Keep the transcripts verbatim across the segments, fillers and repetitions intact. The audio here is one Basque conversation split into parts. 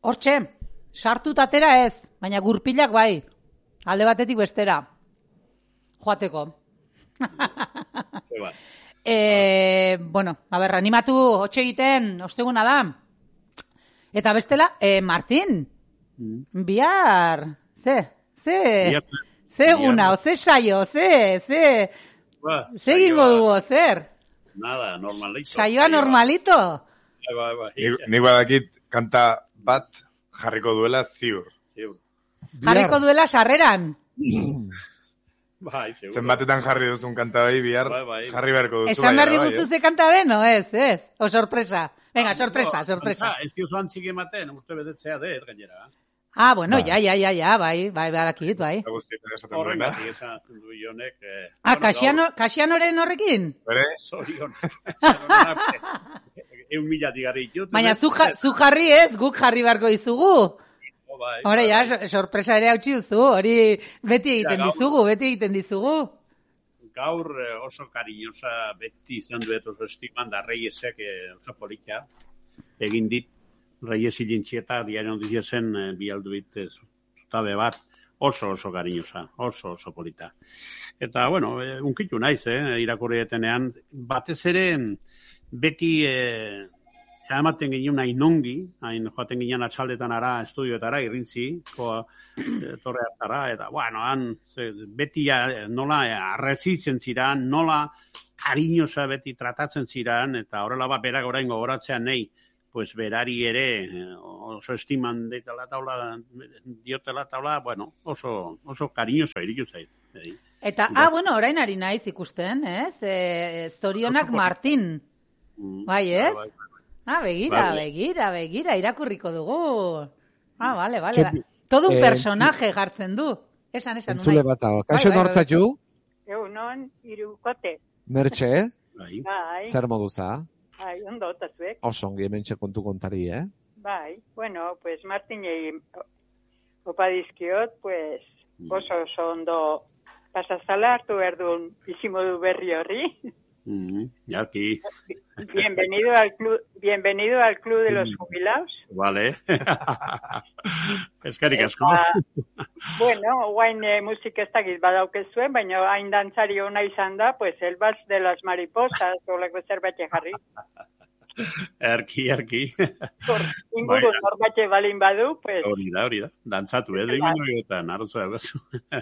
Hortxe, sartut atera ez, baina gurpilak bai, alde batetik bestera, joateko. e, bueno, a ber, animatu, hotxe egiten, osteguna da. Eta bestela, eh, Martin, mm. bihar, ze, ze, ze eguna, o ze saio, ze, ze, ba, ze egingo dugu, zer? Nada, normalito. Saioa normalito? Ba, ba, Nik badakit kanta bat jarriko duela ziur. Ziur. Jarriko duela sarreran. Bai, seguro. Zenbatetan jarri duzun kanta bai, bihar bai, bai. jarri beharko duzu. Esan behar diguzu ze kanta den, no? Ez, ez. O sorpresa. Venga, sorpresa, sorpresa. Ez diozu antzik ematen, urte betetzea det, gainera. Ah, bueno, ja, ja, ja, ja, bai, bai, badakit, bai. Horregatik esan du jonek. Ah, Kasianoren horrekin? Bere? Zorion. Eun milatik garri ditut. Baina zu jarri ez, guk jarri beharko dizugu. Hore, ja, sorpresa ere hautsi duzu, hori beti egiten dizugu, beti egiten dizugu. Gaur oso kariñosa beti izan duet oso estiman da Reyesek oso polita egin dit Reyes ilintxieta diario noticiasen bialdu bit zutabe bat oso oso kariñosa, oso oso polita. Eta, bueno, unkitu naiz, eh, irakurrietenean, batez ere beti eh, ematen ginen nahi nongi, hain joaten ginen atxaldetan ara, estudioetara, irrintzi, koa, e, torre hartara, eta, bueno, han, ze, beti a, nola arretzitzen ziran, nola kariñosa beti tratatzen ziran, eta horrela bat berak orain gogoratzean nahi, pues berari ere oso estiman deitela taula, diotela taula, bueno, oso, oso kariñoso iriku zait. Eta, ah, bueno, orain ari naiz ikusten, ez? E, Zorionak Martin. Mm, bai, ez? Bai, bai. Ah, begira, vale. begira, begira, irakurriko dugu. Ah, vale, vale. Che, todo un eh, personaje jartzen du. Esan, esan, unai. Entzule bat hau. Kaixo nortzatu? Eu non, irukote. Mertxe? Bai. Zer moduza? Bai, ondo, otazuek. Oso ongi hemen kontu kontari, eh? Bai, bueno, pues Martinei opa dizkiot, pues oso oso ondo pasazala hartu berdun bizimodu berri horri. Mm, ya aquí. Bienvenido al club, bienvenido al club de los jubilados. Vale. Eskerrik asko. Bueno, guain eh, musika ez dakit badaukezuen, baina hain dantzari ona izan da, pues el vals de las mariposas, olako zerbait jarri. Erki, erki. Inguru norbait balin badu, pues... Hori da, hori da. Dantzatu, eh? Degin horietan, arrozo egozu.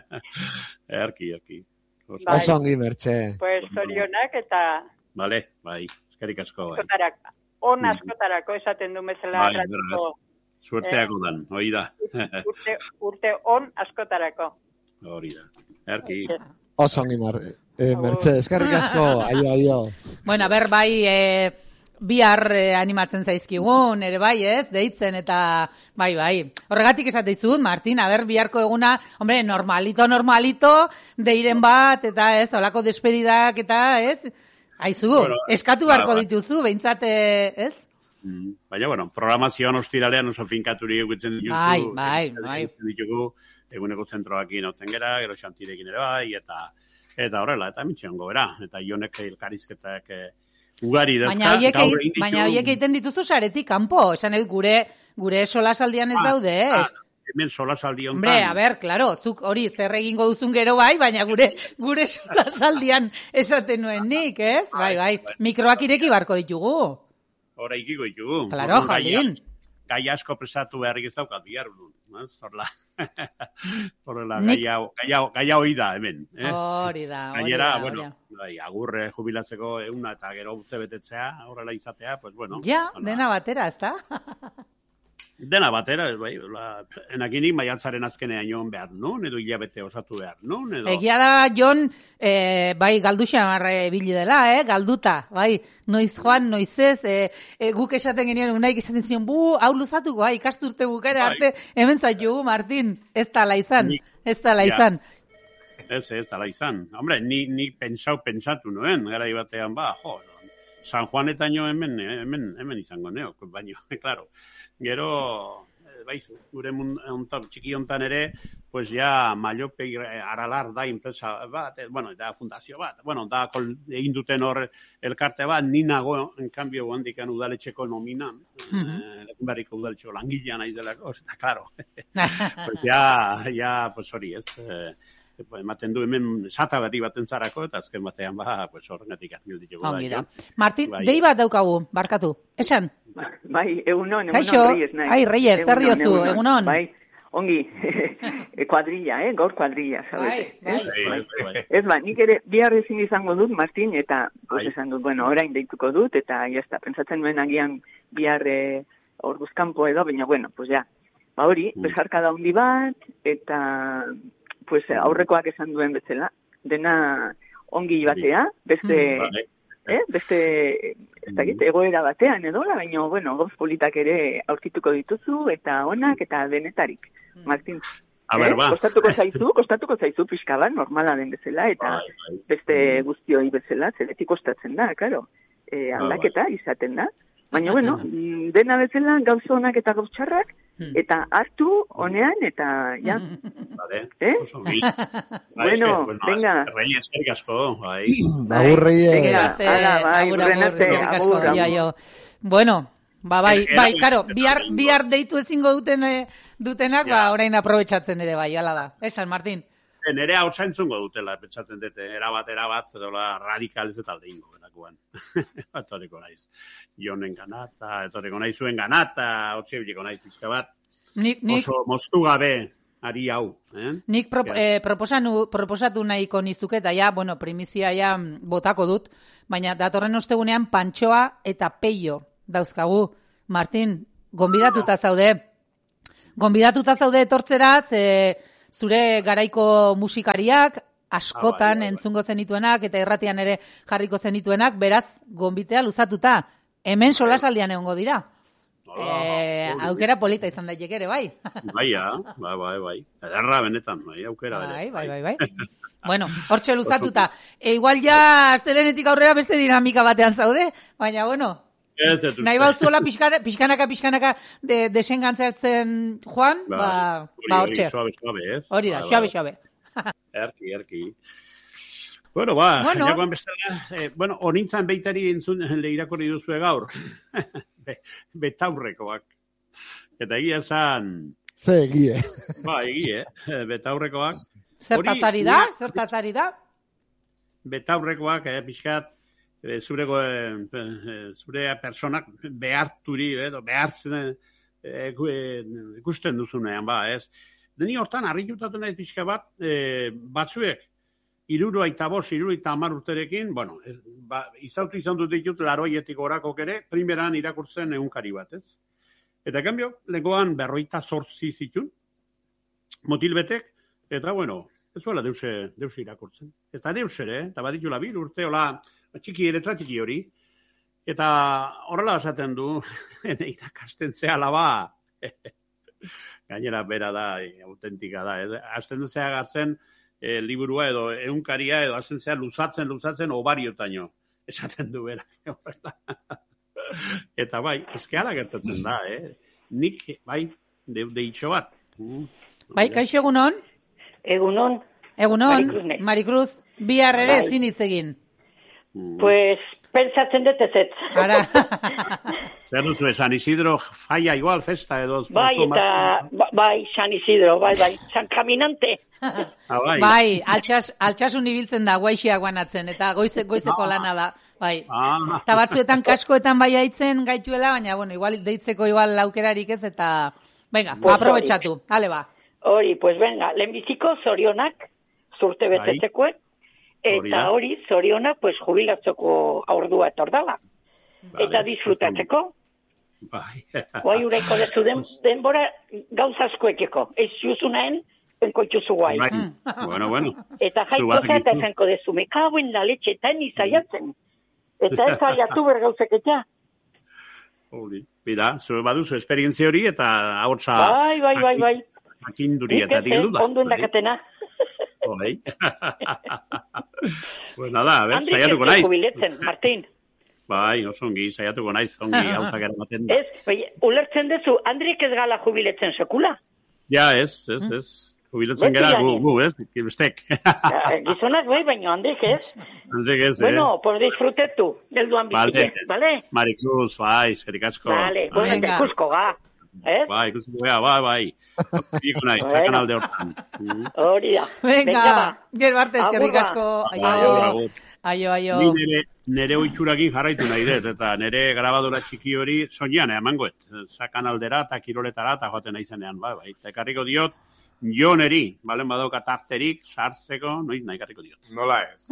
Erki, erki. Oso ongi mertxe. Pues zorionak eta... Vale, bai, eskerrik asko. Bai. Askotarako, on askotarako esaten du bezala. Bai, berra, suerteako dan, hori da. urte, urte on askotarako. Hori da, erki. Oso ongi eh, mertxe, eskerrik asko, aio, aio. Bueno, ber, bai... Eh... bihar eh, animatzen zaizkigun, ere bai, ez, deitzen, eta bai, bai. Horregatik esateitzut, Martin, aber biharko eguna, hombre, normalito, normalito, deiren bat, eta ez, holako despedidak, eta ez, haizu, bueno, eskatu beharko ba, dituzu, behintzate, ez? Mm, baina, bueno, programazioan ostiralean oso finkaturi egutzen dituzu. Bai, bai, bai. Ditugu, eguneko zentroakin oten gera, gero xantirekin ere bai, eta eta horrela, eta mitxean gobera, eta jonek elkarizketak... Ugari da. Baina hoiek ditu... baina hoiek egiten dituzu saretik kanpo, esan gure gure solasaldian ez ah, daude, ez? Ah, hemen solasaldi hontan. Hombre, a ber, claro, zuk hori zer egingo duzun gero bai, baina gure gure solasaldian esaten nuen nik, ez? Bai, bai. Mikroak ireki barko ditugu. Ora ikiko ditugu. Claro, Jalin. Gai asko presatu beharrik ez daukat bihar dut, ez? Horla. Horrela, gai hau, gai hau da hemen, ez? Hori da, hori Gainera, da. Bueno, bai, agurre jubilatzeko euna eta gero urte betetzea, horrela izatea, pues bueno. Ja, dena batera, ezta? Dena batera, ez bai, enakinik maiatzaren azkenean joan behar, non? Edo hilabete osatu behar, non? Edo... Egia da, Jon, eh, bai, galdu xamarra bili dela, eh? Galduta, bai, noiz joan, noiz ez, eh, eh, guk esaten genien, unaik esaten zion, bu, hau luzatuko, bai, ikasturte bukera arte, hemen zaitu, Martin, ez tala izan, ni, ez tala ja. izan. Ez, ez tala izan. Hombre, ni, ni pensau, pensatu nuen, gara batean, ba, jo, San Juanetaino hemen, hemen, hemen izango neo, baino, claro. Gero, baizu, gure muntan, txiki hontan ere, pues ja Mallope Aralar da enpresa bat, bueno, da fundazio bat, bueno, da kol, egin duten hor elkarte bat, ni nago, en cambio, handikan udaletxeko nominan, mm-hmm. eh, barriko udaletxeko langilean aiz delako, eta, claro, pues ja, ja, pues hori ez, eh, ematen du hemen sata berri bat entzarako, eta azken batean ba, pues horregatik azmil ditugu da. da. Martin, bai. Dei bat daukagu, barkatu, esan? Bai, egunon, egunon, Kaixo? Reyes, nahi. Ai, Reyes, zer diozu, egunon? Bai, ongi, kuadrilla, eh, gaur kuadrilla, sabete. Bai, bai. bai, bai. Ez ba, nik ere bihar ezin izango dut, Martin, eta pues esan dut, bueno, orain deituko dut, eta jazta, pentsatzen nuen agian bihar eh, orduzkampo edo, baina, bueno, pues ja, ba hori, mm. besarka da hundi bat, eta pues aurrekoak esan duen bezala, dena ongi batea, beste, mm. eh, beste, ez dakit, egoera batean edola, baina, bueno, gauz politak ere aurkituko dituzu, eta onak, eta denetarik, Martin. A ber, ba. Eh, kostatuko zaizu, kostatuko zaizu pixka bat, normala den bezala, eta beste guztioi bezala, zeretik kostatzen da, karo, e, aldaketa izaten da. Baina, bueno, dena bezala gauza onak eta gauz txarrak, eta hartu honean, eta, ja. Vale, eh? Bueno, venga. Reyes, eskerrik asko, bai. Agur, Reyes. Venga, ala, bai, urrenarte, agur, agur. Bueno, ba, bai, bai, karo, bihar, bihar deitu ezingo duten dutenak, ba, orain aprobetxatzen ere, bai, ala da. Esan, Martin. Nere hau zaintzungo dutela, pentsatzen dute, erabat, erabat, edola radikal ez eta alde ingo, berakoan. Etoriko naiz. Jonen ganata, etoriko naiz zuen ganata, hotxe biliko naiz pizka bat. Nik, nik, oso moztu gabe, ari hau. Eh? Nik pro, eh, proposanu, proposatu nahiko nizuke, eta ja, bueno, primizia ja botako dut, baina datorren ostegunean Pantxoa eta Peio dauzkagu. Martin, gonbidatuta zaude. Gonbidatuta zaude etortzeraz, eh, zure garaiko musikariak, askotan ah, bai, bai, entzungo zenituenak, eta irratian ere jarriko zenituenak, beraz, gonbitea luzatuta. Hemen solasaldian egongo dira. Ah, e, aukera polita izan daiteke ere, bai. Bai, bai, bai, bai. Ederra benetan, bai, aukera bai, ere. Bai, bai, bai, bai. Bueno, hortxe luzatuta. E, igual ja, astelenetik aurrera beste dinamika batean zaude, baina, bueno, nahi bauzuela pixkanaka, pixkanaka, pixkanaka de, desengantzertzen joan, ba, ba hortxe. Suabe, suabe, ez? Hori da, suabe, suabe. Erki, erki. Bueno, ba, bueno. jakoan bestela, eh, bueno, honintzan beitari entzun irakurri duzue gaur. Be, betaurrekoak. Eta egia zan... Ze egie. Ba, egie, betaurrekoak. Zertazari da? Zertazari da? Betaurrekoak, eh, pixkat, eh, zureko, eh, zure personak beharturi, edo behartzen eh, ikusten duzunean, ba, ez? Deni hortan, harritutatu nahi pixka bat, eh, batzuek, iruro eta bost, iruro eta hamar urterekin, bueno, ez, ba, izautu izan dut ditut laroietik orakok ere, primeran irakurtzen egunkari bat, ez? Eta, kambio, legoan berroita zortzi zitun, motilbetek, eta, bueno, ez zuela deuse, deuse irakurtzen. Eta deus ere, eta baditula bir, urte, hola, txiki ere txiki hori, eta horrela esaten du, irakasten zehala ba, gainera bera da, autentika da, ez? Azten zea gartzen, E, liburua edo eunkaria edo hasten zea luzatzen, luzatzen obariotaino. Esaten du bera. Eta bai, ezkeala gertatzen da, eh? Nik, bai, de, deitxo bat. Mm, bai, kaixo egunon? Egunon. Egunon, Maricruz, Maricruz bihar ere bai. Ezin hitz egin. Mm. Pues, pentsatzen dut ez ez. Ara. Zer duzu, San Isidro falla igual, festa edo... Bai, eta, ba, bai, San Isidro, bai, bai, San Caminante. Ah, bai, bai altxas, altxasun ibiltzen da, guaxiak banatzen, eta goize, goizeko lana da. Bai. Ah. Eta batzuetan kaskoetan bai aitzen gaituela, baina, bueno, igual deitzeko igual laukerarik ez, eta, venga, pues aprobetxatu, hale ba. Hori, pues venga, lehenbiziko zorionak, zurte betetzekoen, eta hori, zorionak, pues jubilatzeko aurdua etordala. Vale, eta disfrutatzeko. Bai. Guai uraiko dezu den, denbora gauzaskoekeko. Ez juzunaen, enkoitzuzu guai. Mm. Bueno, bueno. Eta jaiko eta esanko dezu, me cago en la leche, eta ni zaiatzen. Eta ez zaiatu bergauzeketa. Hori, bida, zure baduzu esperientzia hori eta hautsa... Bai, bai, bai, bai. Akinduri eta dildu da. Ondo endakatena. Hoi. Pues nada, a ver, saiatuko nahi. Andrik ez jubiletzen, Martin. Bai, oso ongi, saiatuko naiz, ongi gauzak eramaten da. Ez, bai, ulertzen dezu, Andrik ez gala jubiletzen sekula. Ja, ez, ez, ez. Jubiletzen gara, gu, gu, ez, bestek. Gizonak bai, baina Andrik ez. Andrik ez, eh? Bueno, por disfrutetu, delduan bizitzen, bale? Maricruz, bai, eskerrik asko. Bale, bueno, ikusko ga. Eh? Bai, ikusko ga, bai, bai. Iko nahi, zakan alde hortan. Hori da. Venga, gero arte eskerrik asko. Aio, aio, aio. Ni nire, nire oitxurakin jarraitu nahi dut, eta nire grabadora txiki hori soñan, emangoet. Zakan aldera eta kiroletara eta joaten nahi zenean, bai, bai. Eta ekarriko diot, jo neri, balen badauka tarterik, sartzeko, noiz nahi ekarriko diot. Nola ez.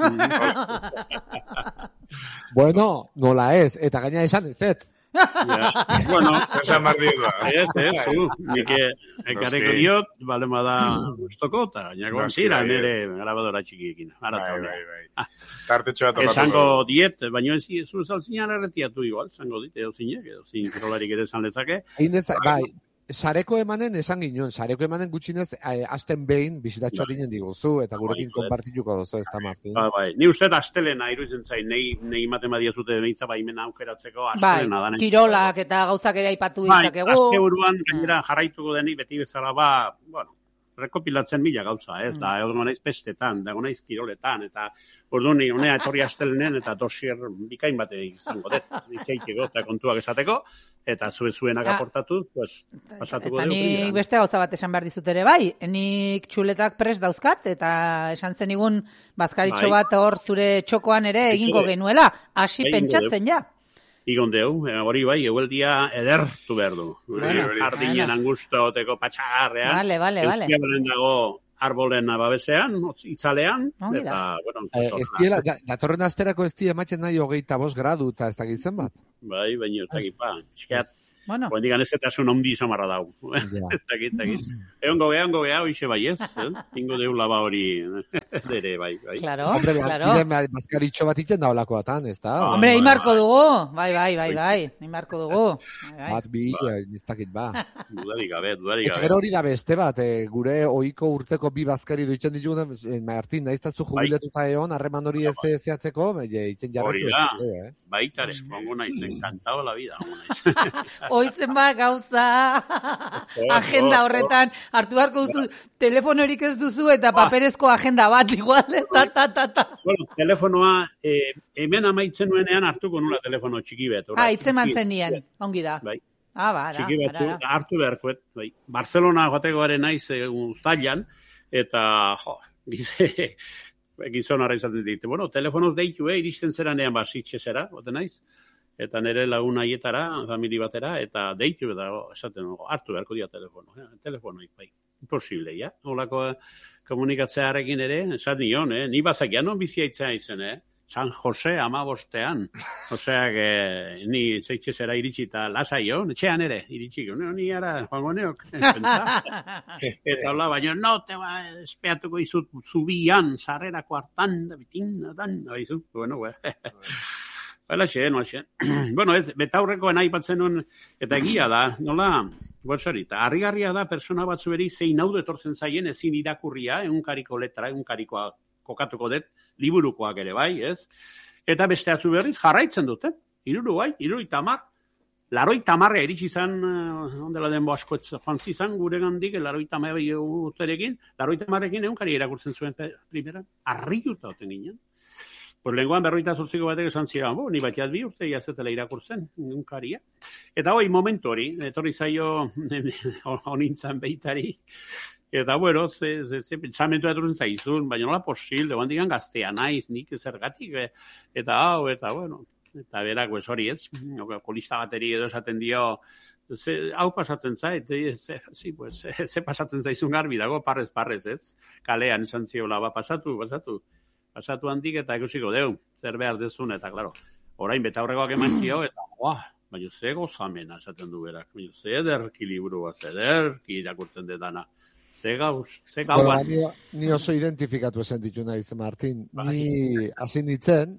Bueno, nola ez, eta gaina esan ez ez. Ja. Bueno, esan marri da. Ez, ez, zu, nik ekarriko diot, balen bada gustoko, eta gainako zira nire grabadora txikiekin. Bai, bai, bai. Tartetxo bat topatu. Esango diet, baina ez zu saltzinan erretiatu igual, esango dit, edo zinek, edo zin kirolarik ere esan lezake. Bai, sareko emanen esan ginen, sareko emanen gutxinez eh, asten behin bizitatxoa dinen diguzu, eta gurekin konpartituko dozu, ez da, Martin? Ba, bai, ni uste astelena iruditzen zain, nei, nei matemadia zute behitza baimena aukeratzeko astelena da. Bai, kirolak eta gauzak ere aipatu ditzakegu. Bai, azte buruan gainera jarraituko denik beti bezala ba, bueno, rekopilatzen mila gauza, ez, da, egon naiz pestetan, da, egon naiz kiroletan, eta orduan ni honea etorri astelenen eta dosier bikain bate izango dut, itxeiteko eta kontuak esateko, eta zue zuenak aportatuz, pues, pasatuko dugu. Eta nik beste gauza bat esan behar dizut ere, bai, nik txuletak prest dauzkat, eta esan zenigun bazkaritxo bat hor zure txokoan ere egingo genuela, hasi pentsatzen ja. Igon deu, hori bai, egueldia edertu behar du. Jardinen angusto oteko patxagarrean. Vale, vale, vale. Euskiabelen dago arbolen ababezean, itzalean, eta, bueno... Ez diela, datorren asterako ez di ematen nahi hogeita bost gradu, eta ez da gizen bat? Bai, baina ez dakit, ba, txikat. Bueno. Oen digan ez eta zun ondi izamarra dau. Ez dakit, dakit. Egon gogea, egon gogea, hoxe bai ez, ingo deula ba hori, dere, bai, bai. Claro, Hombre, claro. Hombre, bazkaritxo bat iten da olakoatan, ez da? Hombre, imarko dugu, bai, bai, bai, bai, imarko dugu. Bat bi, ez dakit ba. Dudarik gabe, dudarik gabe. Eta gero hori da beste bat, gure ohiko urteko bi bazkari duitzen ditugun, Martin, nahiz tazu jubiletuta egon, harreman hori ez zehatzeko, iten jarretu ez dira, baitare, gongo naiz, encantado la vida, gongo naiz. Oitzen ba, gauza, agenda horretan, hartu beharko duzu, telefonorik ez duzu eta paperezko agenda bat, igual, ta, ta, ta, ta. Bueno, telefonoa, eh, hemen amaitzen nuenean hartuko nula telefono txiki bet. Ah, itzeman zenien, ongi da. Bai. Ah, ba, txiki batzu, hartu beharkoet, bai. Barcelona joatekoaren naiz e, uztailan, eta, jo, gize, gizon horra izaten dit, bueno, telefonoz deitu, eh, iristen zeranean basitxe zera, gote naiz, eta nire lagun aietara, famili batera, eta deitu, eta esaten, hartu beharko dia telefono, eh? telefonoik, bai, imposible, ja, holako komunikatzearekin ere, esan nion, eh? ni bazakian non bizia itzen, eh? San Jose amabostean, oseak, eh, ni zeitxezera iritsi eta lasaio, etxean ere, iritsi, ni ara, joango neok, eta hola, baina, no, te ba, espeatuko izut, zubian, sarrerako hartan, da bitin, dan, baizu, bueno, bueno, Hala xe, no xe. Bueno, ez, betaurrekoen aipatzen nuen, eta egia da, nola, bolsarita, harrigarria da persona batzu eri zein hau etortzen zaien ezin irakurria, egunkariko letra, egunkarikoa kokatuko dut, liburukoak ere bai, ez? Eta beste atzu berriz jarraitzen dute, iruru bai, iruru tamar, laroi tamarra eritsi izan, ondela denbo asko joan zizan, gure gandik, laroi tamarra urterekin, laroi tamarrekin egunkari irakurtzen zuen primeran, arriuta oten ginen. Pues lenguan berroita zortziko batek esan ziren, bo, ni batiat bi urte jazetela irakurtzen, egunkaria. Eta hoi, momentu hori, etorri zaio honintzan beitari, eta bueno, ze, ze, ze pentsamentu etorren zaizun, baina nola posil, deban digan gaztea naiz, nik zergatik, eta hau, eta bueno, eta berak, pues hori ez, kolista bateri edo esaten dio, ze, hau pasatzen zait, ze, ze, pues, ze pasatzen zaizun garbi dago, parrez, parrez, ez? Kalean esan ziola, ba, pasatu, pasatu. Pasatu handik eta ikusiko deu, zer behar dezun, eta, klaro, orain betaurrekoak eman zio, eta, uah, baina ze gozamena esaten du berak, baina ze ederki liburua, ze ederki irakurtzen detana, ze gauz, ze gauan. Bueno, ni, ni oso identifikatu esan ditu nahi, Martin, ni hasi nintzen,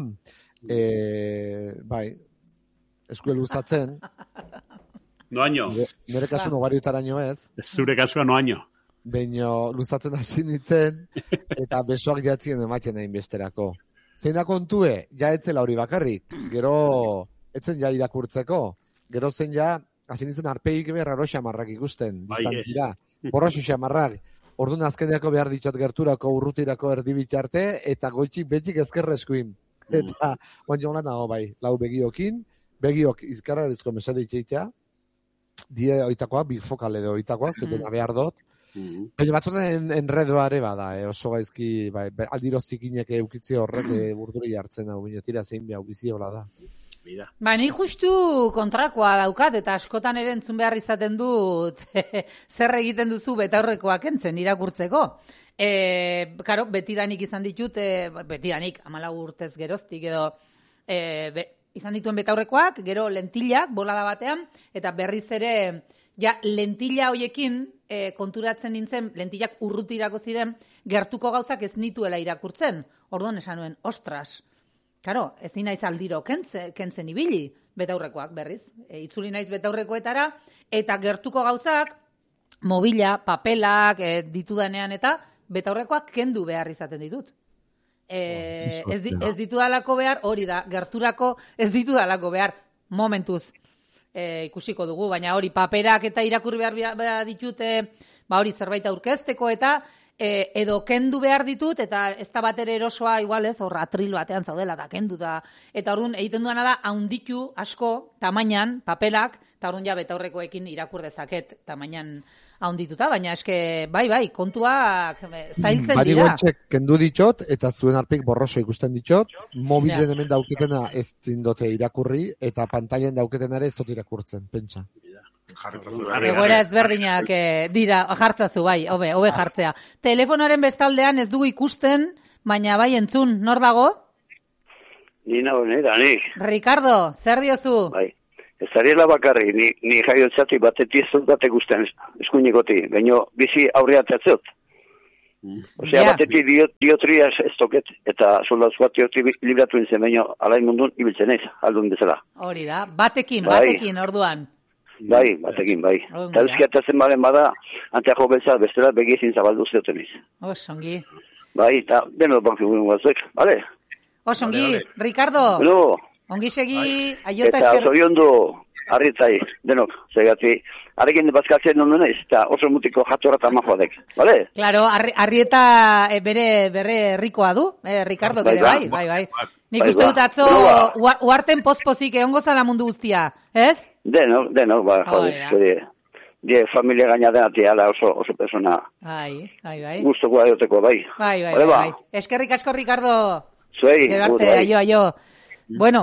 e, bai, eskuel gustatzen, noaino. Nire kasu nogariutaraino ez. Zure kasua noaino. Baina luzatzen hasi nintzen, eta besoak jatzien ematen nahin besterako. zeina kontue, ja etzela hori bakarrik, gero etzen ja irakurtzeko, gero zen ja, hasi nintzen arpegik behar aro xamarrak ikusten, distantzira, borraxo xamarrak, orduan azkeneako behar ditxot gerturako urrutirako erdibitxarte, eta goitxik betxik ezkerra eskuin. Eta, oan joan nago bai, lau begiokin, begiok izkarra dizko mesade itxeitea, die oitakoa, big fokal edo oitakoa, zetena behar dut, baina batzutan enredoare bada, eh, oso gaizki, bai, aldiro zikinek eukitzi horrek e, burduri jartzen hau, bine, tira zein behau bizi hola da. Ba, ni justu kontrakoa daukat, eta askotan ere entzun behar izaten dut zer egiten duzu betaurrekoak entzen irakurtzeko. E, karo, betidanik izan ditut, e, betidanik, amalau urtez geroztik edo, e, be, izan dituen betaurrekoak, gero lentillak, bolada batean, eta berriz ere, ja, lentilla hoiekin e, konturatzen nintzen, lentillak urrutirako ziren, gertuko gauzak ez nituela irakurtzen. Orduan esan nuen, ostras, karo, ezin naiz aldiro kentzen, kentzen ibili betaurrekoak berriz. E, itzuli naiz betaurrekoetara, eta gertuko gauzak, mobila, papelak, e, ditudanean eta, betaurrekoak kendu behar izaten ditut. E, ez, di, ez ditudalako behar, hori da, gerturako ez ditudalako behar, momentuz. E, ikusiko dugu, baina hori paperak eta irakurri behar, behar ditute, ba hori zerbait aurkezteko eta e, edo kendu behar ditut, eta ez da bat ere erosoa, igual ez, hor atril batean zaudela, da kendu da. Eta orduan, egiten duana da, haunditu asko, tamainan, paperak, eta orduan ja betaurrekoekin irakur dezaket, tamainan haundituta, baina eske, bai, bai, kontuak zailtzen dira. Bari gontxek kendu ditxot, eta zuen arpik borroso ikusten ditxot, mobilen hemen dauketena ez zindote irakurri, eta pantailen dauketena ere ez dut irakurtzen, pentsa. Egoera ezberdinak eh, dira, jartzazu, bai, hobe, hobe jartzea. Telefonoaren bestaldean ez dugu ikusten, baina bai entzun, nor dago? Ni nago, nera, ni. Ricardo, zer diozu? Bai. Ez ariela bakarri, ni, ni jaiotzati batetik ez dut batek guztien eskuinigoti, baina bizi aurreatzat. Osea, yeah. Batetik diot, diotriaz ez toket, eta soldatu bat diotriaz libratu nintzen, baina alain mundun ibiltzen ez, aldun bezala. Hori da, batekin, bai. batekin, orduan. Bai, batekin, bai. Eta euskiatazen baren bada, anteako bezala, bestela begizin zabaldu zeoten iz. Osongi. Bai, eta denot banki guen batzuk, bale? Osongi, Ricardo. No. Ongi segi, aiota eta esker... Eta zoriondu harritzai, denok, zegati, arekin bazkatzen non naiz, eta oso mutiko jatorra eta majoadek, bale? Claro, arrieta e, bere, bere herrikoa du, eh, Ricardo, bai, bai, bai, bai. Nik bai, uste dut atzo, uarten pozpozik egongo zala mundu guztia, ez? Denok, denok, ba, jode, die familia gaina denatia, ala oso, oso persona. Bai, bai, bai. Guztoko aioteko, bai. Bai, bai, bai, bai. Eskerrik asko, Ricardo. Zuei, arte, aio, aio. Bueno,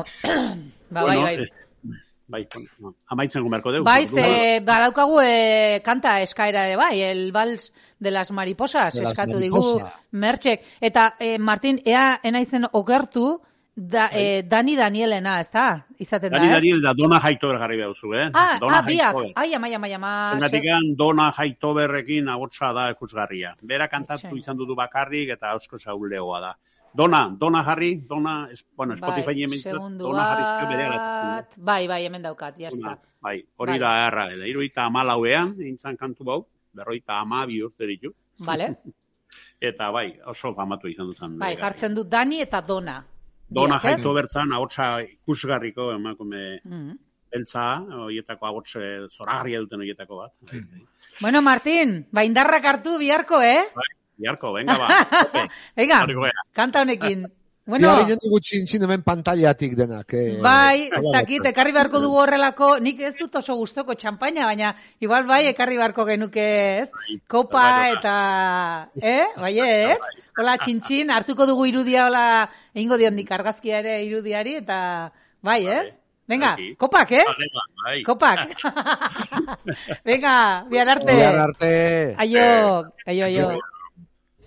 ba, bai, bai. Bai, amaitzen gumerko dugu. Bai, ze, badaukagu e, kanta eskaera ere, bai, el vals de las mariposas, de eskatu digu, mertxek. Eta, e, Martin, ea enaizen okertu, da, e, Dani Danielena, ez da? Izaten da, Dani Daniel da Dona Hightober jarri behar zu, eh? Ah, Dona ah biak, ai, amai, amai, amai. Enatikan Dona Hightoberrekin agotsa da ikusgarria. Bera kantatu izan dudu bakarrik eta asko zaulegoa da. Dona, Dona jarri, Dona, es, bueno, Spotify hemen dut, Dona jarrizko bere alatzen. Bai, bai, hemen daukat, jazta. Bai, hori bai. Da erra, da, iruita amalauean, intzan kantu bau, berroita ama bi urte ditu. Vale. Eta bai, oso famatu izan duzen. Bai, jartzen du Dani eta Dona. Dona jaitu bertzan, agotsa ikusgarriko, emakume mm. beltza, horietako agotse zoragarria duten horietako bat. Mm. Bueno, Martin, ba indarrak hartu biharko, eh? Bai. Biarko, venga, ba. Venga, kanta honekin. Bueno, ja, ginen dugu txintxin hemen pantailatik denak. Eh, bai, ez dakit, ekarri beharko dugu horrelako, nik ez dut oso gustoko txampaina, baina igual bai, ekarri beharko genuke, ez? Kopa eta, eh? Bai, ez? Hola, txintxin, hartuko dugu irudia, hola, egingo diondik argazkia ere irudiari, eta bai, ez? Venga, kopak, eh? Kopak. Venga, bihar arte. Bihar arte. Aio, aio, aio.